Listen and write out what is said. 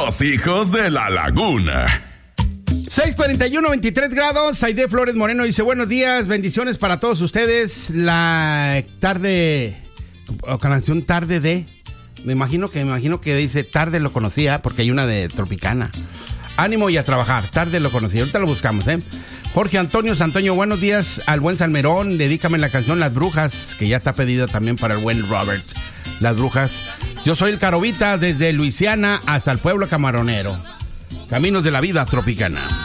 Los hijos de la laguna. 6:41, 23 grados. Aide Flores Moreno dice: buenos días, bendiciones para todos ustedes. La tarde, o canción Tarde de. Me imagino que dice Tarde lo conocía, porque hay una de Tropicana. Ánimo y a trabajar. Tarde lo conocía. Ahorita lo buscamos, ¿eh? Jorge Antonio Santoño, buenos días al buen Salmerón. Dedícame la canción Las Brujas, que ya está pedida también para el buen Robert. Las Brujas. Yo soy el Carovita, desde Luisiana hasta el pueblo camaronero. Caminos de la vida tropicana.